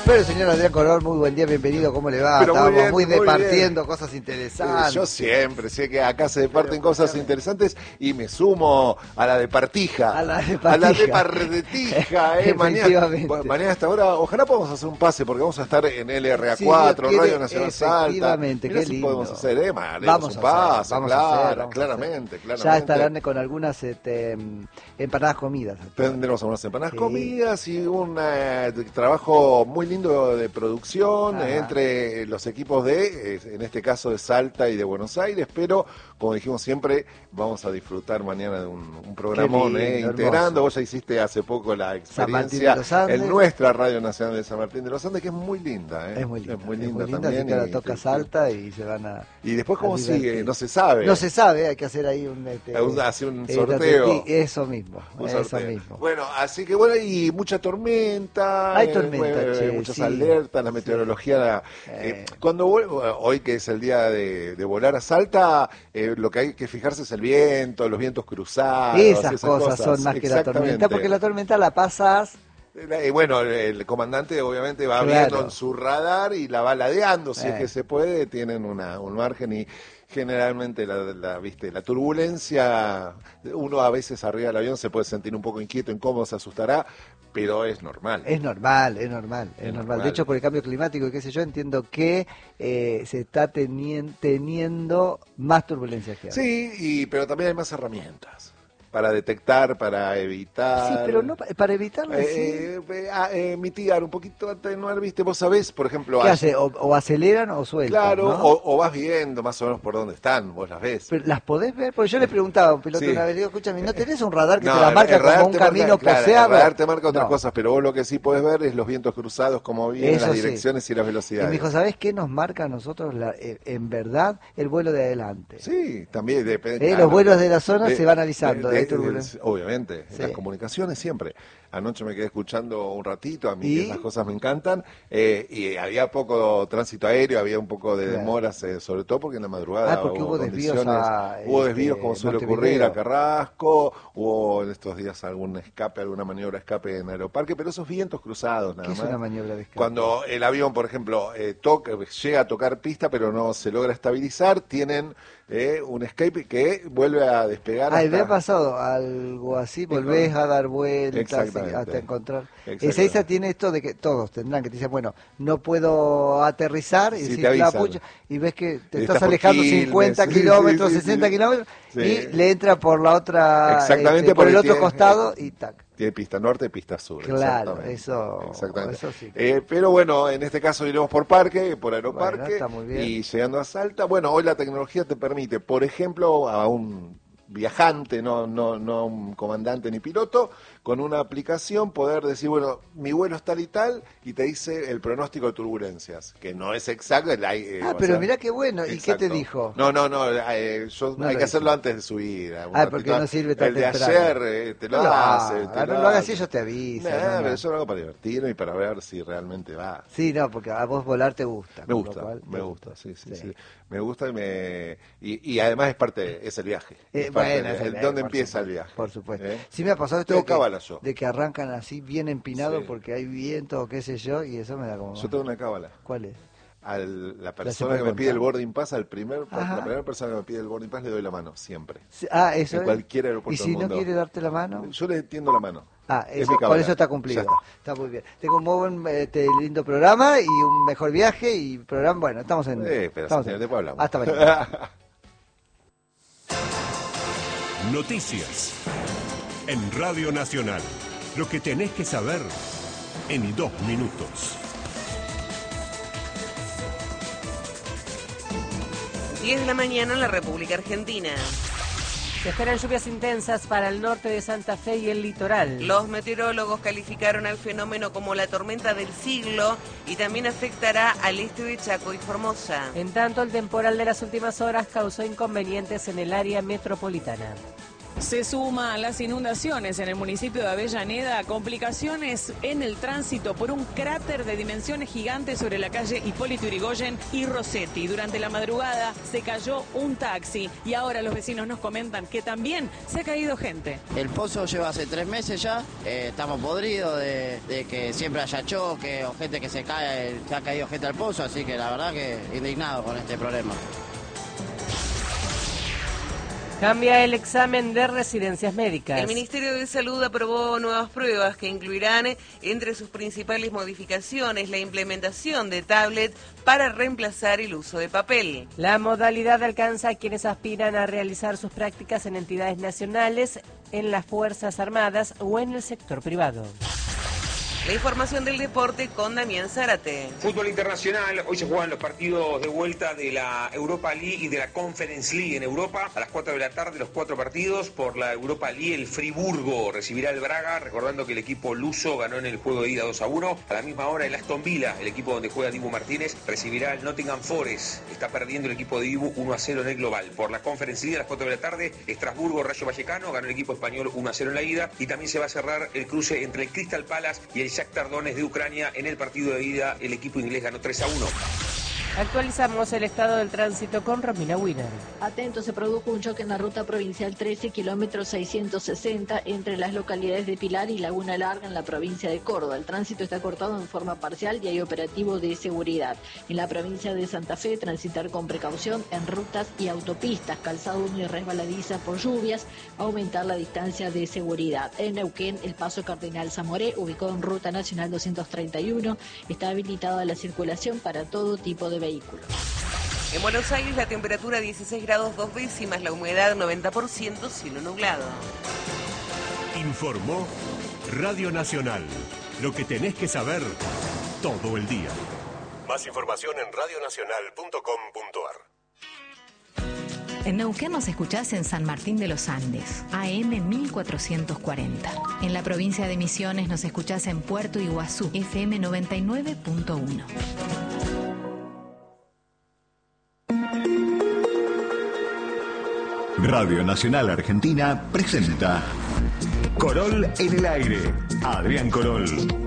Pero señor Adrián Corol, muy buen día, bienvenido, ¿cómo le va? Pero Estábamos muy bien. departiendo cosas interesantes. Yo siempre sé que acá se departen cosas interesantes y me sumo a la departija. A la departija. A la departija, Efectivamente. Mañana a esta hora, ojalá podamos hacer un pase porque vamos a estar en LRA4, Sí, Dios quiere, Radio Nacional Salta. efectivamente, Mirá qué si lindo. podemos hacer, Vamos un a pase, hacer, vamos claro, a hacer. claramente. Ya estarán con algunas empanadas comidas. Tendremos algunas empanadas Sí. comidas y un trabajo muy lindo de producción entre los equipos en este caso de Salta y de Buenos Aires, pero como dijimos siempre, vamos a disfrutar mañana de un programón lindo, integrando. hermoso. Vos ya hiciste hace poco la San Martín experiencia de los Andes. en nuestra Radio Nacional de San Martín de los Andes, que es muy linda. Es muy linda. Es muy linda también. Así que ahora toca Salta y se van a... Y después, ¿cómo divertir. sigue? No se sabe. No se sabe, hay que hacer ahí un Hace un sorteo. Eso mismo, Un eso sorteo. mismo. Bueno, así que bueno, y mucha tormenta. Hay tormenta, che, muchas sí. alertas, la meteorología. Cuando vuelvo, hoy que es el día de volar a Salta, lo que hay que fijarse es el viento, los vientos cruzados. Esas cosas son más que la tormenta, porque la tormenta la pasas... Bueno, el comandante obviamente va Claro. viendo en su radar y la va ladeando, si es que se puede, tienen un margen y generalmente la turbulencia, uno a veces arriba del avión se puede sentir un poco inquieto, incómodo, se asustará, pero es normal. Es normal. De hecho, por el cambio climático y qué sé yo, entiendo que se está teniendo más turbulencias que ahora. Sí, pero también hay más herramientas para detectar, para evitar. Sí, pero no para evitarlo, sí. Mitigar un poquito, atenuar, ¿viste? Vos sabés, por ejemplo... ¿Qué hace? O aceleran o sueltan, Claro, ¿no? o vas viendo más o menos por dónde están, vos las ves. Pero, ¿las podés ver? Porque yo le preguntaba a un piloto Sí. una vez, digo, escúchame, ¿no tenés un radar que No, te la marca el radar como un te marca, camino claro, poseado? El radar te marca otras No. cosas, pero vos lo que sí podés ver es los vientos cruzados, cómo vienen, Eso las sí. direcciones y las Y velocidades. me dijo, ¿sabés qué nos marca a nosotros en verdad el vuelo de adelante? Sí, también depende. Los vuelos de la zona se van avisando. Hay turbulencia. Obviamente, Sí. las comunicaciones siempre. Anoche me quedé escuchando un ratito, a mí ¿Y? esas cosas me encantan, y había poco tránsito aéreo, había un poco de Claro. demoras, sobre todo porque en la madrugada Porque hubo desvíos condiciones, hubo desvíos como suele Montevideo. ocurrir a Carrasco, hubo en estos días algún escape, alguna maniobra de escape en Aeroparque, pero esos vientos cruzados nada ¿Qué es más. una maniobra de escape? Cuando el avión, por ejemplo, llega a tocar pista, pero no se logra estabilizar, tienen un escape que vuelve a despegar. Me ha pasado algo así, volvés a dar vueltas Exactamente. hasta encontrar. Exactamente. Esa te esto de que todos tendrán que te dicen, bueno, no puedo aterrizar, y Sí, decís, te avisan. la pucha, y ves que te Y estás estás por alejando Quilmes, 50 sí, kilómetros, sí, 60 sí. kilómetros, Sí. y le entra por la otra, Exactamente, por el porque otro tiene- costado, y tac. Tiene pista norte y pista sur. Claro, exactamente. Exactamente. eso sí. Pero bueno, en este caso iremos por parque, por Aeroparque, Bueno, está muy bien. y llegando a Salta. Bueno, hoy la tecnología te permite, por ejemplo, a un viajante, no un comandante ni piloto, con una aplicación poder decir, bueno, mi vuelo es tal y tal, y te dice el pronóstico de turbulencias, que no es exacto. Pero mirá qué bueno, ¿y qué te dijo? No, No hay lo que hacerlo hizo. antes de subir. Porque no sirve tan El de temprano. ayer te lo hace. No lo hagas, ellos te avisan. Pero yo lo hago para divertirme y para ver si realmente va. Sí, no, porque a vos volar te gusta. Me con lo gusta, cual me te gusta, sí. Me gusta y además es parte, es el viaje. Es parte Bueno, es el viaje, ¿dónde por empieza supuesto, el viaje? Por supuesto. ¿Eh? Sí me ha pasado esto Tengo cábala yo. de que arrancan así bien empinados Sí. porque hay viento o qué sé yo, y eso me da como... Yo tengo una cábala. ¿Cuál es? La puede persona que me pide contar? el boarding pass, la Ajá. primera persona que me pide el boarding pass le doy la mano, siempre. Eso En es. cualquier aeropuerto ¿Y si del mundo. no quiere darte la mano? Yo le tiendo la mano. Es Eso, mi por cábala. eso está cumplido. Ya Está muy bien. Tengo un muy buen, lindo programa y un mejor viaje y programa. Bueno, estamos en. Pero estamos señor, en- después hablamos. Hasta mañana. Noticias. En Radio Nacional. Lo que tenés que saber en 2 minutos. 10 de la mañana en la República Argentina. Se esperan lluvias intensas para el norte de Santa Fe y el litoral. Los meteorólogos calificaron al fenómeno como la tormenta del siglo y también afectará al este de Chaco y Formosa. En tanto, el temporal de las últimas horas causó inconvenientes en el área metropolitana. Se suma a las inundaciones en el municipio de Avellaneda, complicaciones en el tránsito por un cráter de dimensiones gigantes sobre la calle Hipólito Yrigoyen y Rossetti. Durante la madrugada se cayó un taxi y ahora los vecinos nos comentan que también se ha caído gente. El pozo lleva hace 3 meses ya, estamos podridos de que siempre haya choque o gente que se cae, se ha caído gente al pozo, así que la verdad que indignado con este problema. Cambia el examen de residencias médicas. El Ministerio de Salud aprobó nuevas pruebas que incluirán entre sus principales modificaciones la implementación de tablet para reemplazar el uso de papel. La modalidad alcanza a quienes aspiran a realizar sus prácticas en entidades nacionales, en las Fuerzas Armadas o en el sector privado. La información del deporte con Damián Zárate. Fútbol internacional, hoy se juegan los partidos de vuelta de la Europa League y de la Conference League en Europa. A las 4 de la tarde los 4 partidos. Por la Europa League el Friburgo recibirá el Braga, recordando que el equipo luso ganó en el juego de ida 2-1. A la misma hora el Aston Villa, el equipo donde juega Dibu Martínez, recibirá el Nottingham Forest. Está perdiendo el equipo de Dibu 1-0 en el global. Por la Conference League a las 4 de la tarde, Estrasburgo, Rayo Vallecano, ganó el equipo español 1-0 en la ida. Y también se va a cerrar el cruce entre el Crystal Palace y el Shakhtar Donetsk de Ucrania. En el partido de ida el equipo inglés ganó 3-1. Actualizamos el estado del tránsito con Romina Wiener. Atento, se produjo un choque en la ruta provincial 13, kilómetro 660, entre las localidades de Pilar y Laguna Larga en la provincia de Córdoba. El tránsito está cortado en forma parcial y hay operativo de seguridad. En la provincia de Santa Fe, transitar con precaución en rutas y autopistas, calzado y resbaladiza por lluvias, aumentar la distancia de seguridad. En Neuquén, el paso Cardenal Zamoré, ubicado en ruta nacional 231, está habilitada la circulación para todo tipo de vehículos. En Buenos Aires la temperatura 16 grados 2 décimas, la humedad 90%, cielo nublado. Informó Radio Nacional. Lo que tenés que saber todo el día. Más información en radionacional.com.ar. En Neuquén nos escuchás en San Martín de los Andes, AM 1440. En la provincia de Misiones nos escuchás en Puerto Iguazú, FM 99.1. Radio Nacional Argentina presenta Corol en el aire. Adrián Corol.